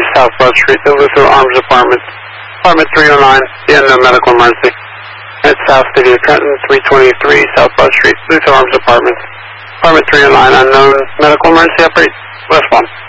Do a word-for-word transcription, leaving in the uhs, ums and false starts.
South Bud Street, the Luther Arms Apartment, Apartment three oh nine, the unknown medical emergency. At South City of Trenton, three twenty-three South Bud Street, Luther Arms Apartment, Apartment three oh nine, unknown medical emergency. Operate West one.